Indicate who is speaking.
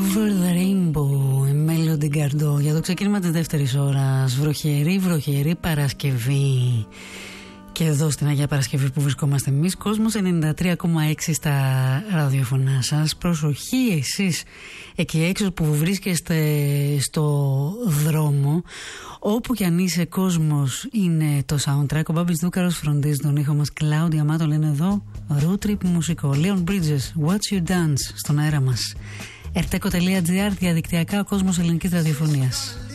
Speaker 1: Over the Rainbow, η Melody Gardot. Για το ξεκίνημα της δεύτερης ώρας, βροχερή Παρασκευή. Και εδώ στην Αγία Παρασκευή που βρισκόμαστε εμείς, Κόσμος 93,6 στα ραδιοφωνά σας. Προσοχή εσείς εκεί έξω που βρίσκεστε στο δρόμο. Όπου κι αν είσαι, Κόσμος είναι το soundtrack. Ο Μπάμπης Δούκαρος φροντίζει τον ήχο μας. Κλάουδια Μάτο λένε εδώ Road Trip μουσικό. Leon Bridges, Watch You Dance στον αέρα μας. Erteco.gr, διαδικτυακά ο κόσμος ελληνικής ραδιοφωνίας.